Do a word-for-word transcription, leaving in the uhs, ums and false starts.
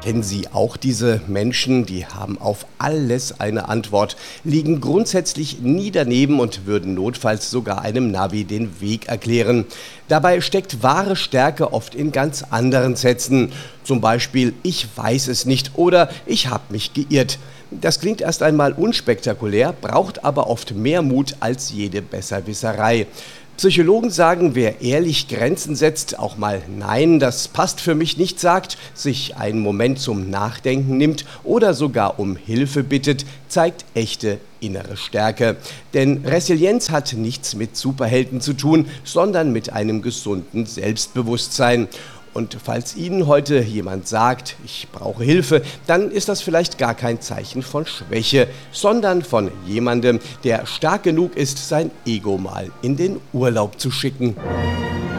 Kennen Sie auch diese Menschen, die haben auf alles eine Antwort, liegen grundsätzlich nie daneben und würden notfalls sogar einem Navi den Weg erklären. Dabei steckt wahre Stärke oft in ganz anderen Sätzen. Zum Beispiel: Ich weiß es nicht oder ich habe mich geirrt. Das klingt erst einmal unspektakulär, braucht aber oft mehr Mut als jede Besserwisserei. Psychologen sagen, wer ehrlich Grenzen setzt, auch mal Nein, das passt für mich nicht sagt, sich einen Moment zum Nachdenken nimmt oder sogar um Hilfe bittet, zeigt echte innere Stärke. Denn Resilienz hat nichts mit Superhelden zu tun, sondern mit einem gesunden Selbstbewusstsein. Und falls Ihnen heute jemand sagt, ich brauche Hilfe, dann ist das vielleicht gar kein Zeichen von Schwäche, sondern von jemandem, der stark genug ist, sein Ego mal in den Urlaub zu schicken.